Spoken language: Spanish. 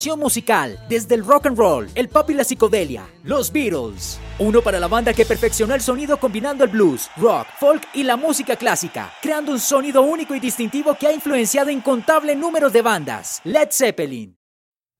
Musical, desde el rock and roll, el pop y la psicodelia, los Beatles. Uno para la banda que perfeccionó el sonido combinando el blues, rock, folk y la música clásica, creando un sonido único y distintivo que ha influenciado incontable número de bandas. Led Zeppelin.